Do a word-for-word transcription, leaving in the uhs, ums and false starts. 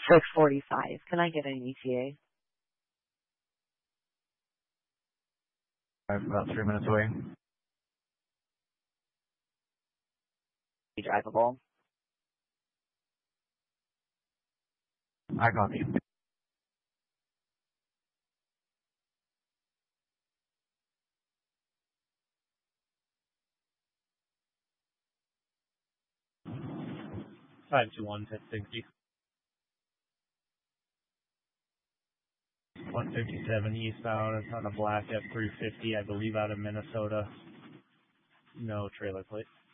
six forty-five. Can I get an E T A? I'm about three minutes away. Drivable. I copy. five two one, ten sixty. one fifty-seven eastbound. It's on a black F three fifty, I believe, out of Minnesota. No trailer plate.